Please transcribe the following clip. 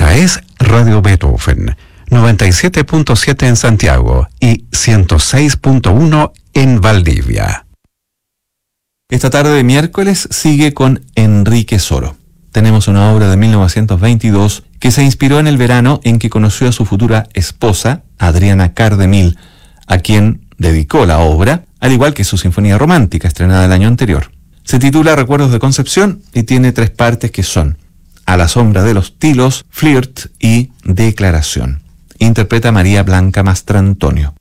Esta es Radio Beethoven, 97.7 en Santiago y 106.1 en Valdivia. Esta tarde de miércoles sigue con Enrique Soro. Tenemos una obra de 1922 que se inspiró en el verano en que conoció a su futura esposa, Adriana Cardemil, a quien dedicó la obra, al igual que su Sinfonía Romántica, estrenada el año anterior. Se titula Recuerdos de Concepción y tiene 3 partes que son A la sombra de los tilos, Flirt y Declaración. Interpreta María Blanca Mastrantonio.